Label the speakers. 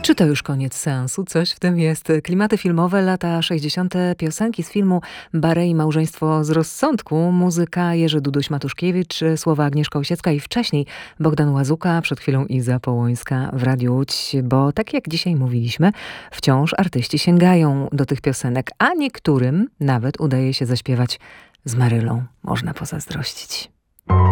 Speaker 1: Czy to już koniec seansu? Coś w tym jest. Klimaty filmowe, lata 60. Piosenki z filmu Barei i małżeństwo z rozsądku. Muzyka Jerzy Duduś-Matuszkiewicz, słowa Agnieszka Osiecka i wcześniej Bogdan Łazuka, przed chwilą Iza Połońska w Radiu Łódź. Bo tak jak dzisiaj mówiliśmy, wciąż artyści sięgają do tych piosenek, a niektórym nawet udaje się zaśpiewać z Marylą. Można pozazdrościć.